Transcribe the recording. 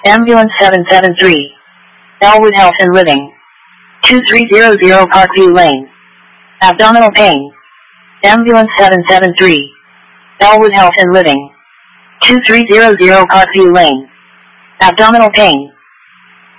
Ambulance 773. Elwood Health and Living. 2300 Parkview Lane. Abdominal pain. Ambulance 773. Elwood Health and Living. 2300 Parkview Lane. Abdominal pain.